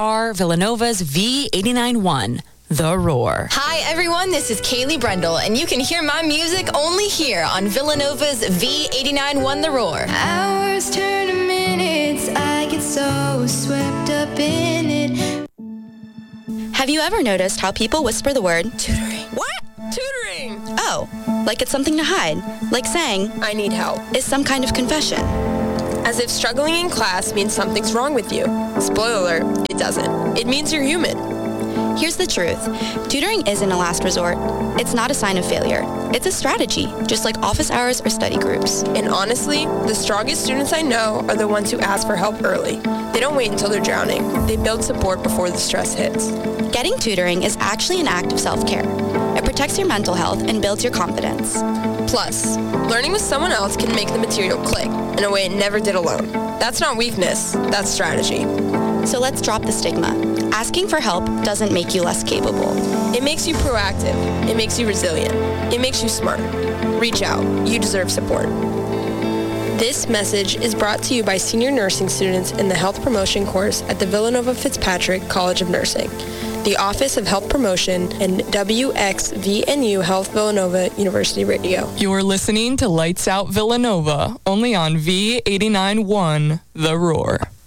are Villanova's V89.1, The Roar. Hi, everyone. This is Kaylee Brendel, and you can hear my music only here on Villanova's V89.1, The Roar. Hours turn to minutes. I get so swept up in it. Have you ever noticed how people whisper the word Tutoring. What? Tutoring! "oh," like it's something to hide, like saying I need help. is some kind of confession? As if struggling in class means something's wrong with you. Spoiler alert, it doesn't. It means you're human. Here's the truth. Tutoring isn't a last resort. It's not a sign of failure. It's a strategy, just like office hours or study groups. And honestly, the strongest students I know are the ones who ask for help early. They don't wait until they're drowning. They build support before the stress hits. Getting tutoring is actually an act of self-care. It protects your mental health and builds your confidence. Plus, learning with someone else can make the material click in a way it never did alone. That's not weakness, that's strategy. So let's drop the stigma. Asking for help doesn't make you less capable. It makes you proactive. It makes you resilient. It makes you smart. Reach out. You deserve support. This message is brought to you by senior nursing students in the Health Promotion course at the Villanova Fitzpatrick College of Nursing, the Office of Health Promotion, and WXVNU Health Villanova University Radio. You're listening to Lights Out Villanova, only on V89.1, The Roar.